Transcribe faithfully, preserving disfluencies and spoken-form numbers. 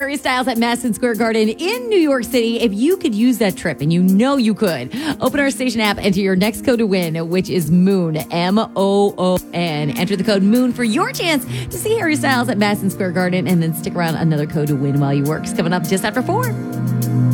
Harry Styles at Madison Square Garden in New York City. If you could use that trip, and you know you could, open our station app, enter your next code to win, which is MOON, M O O N. Enter the code MOON for your chance to see Harry Styles at Madison Square Garden, and then stick around. Another code to win while you work is coming up just after four.